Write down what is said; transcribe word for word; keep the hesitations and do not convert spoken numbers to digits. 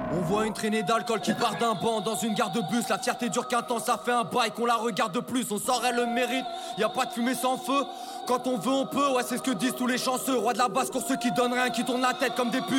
On voit une traînée d'alcool qui part d'un banc dans une gare de bus. La fierté dure qu'un temps, ça fait un bail qu'on la regarde plus. On saurait le mérite, y a pas de fumée sans feu. Quand on veut on peut, ouais c'est ce que disent tous les chanceux. Roi de la basse pour ceux qui donnent rien, qui tournent la tête comme des putes.